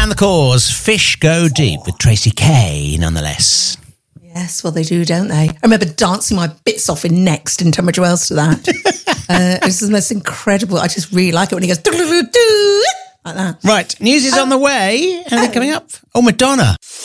And the cause, Fish Go Deep with Tracy Kay, nonetheless. Yes, well, they do, don't they? I remember dancing my bits off in Next in Tunbridge Wells to that. It's the most incredible. I just really like it when he goes like that. Right, news is on the way. Anything coming up? Oh, Madonna.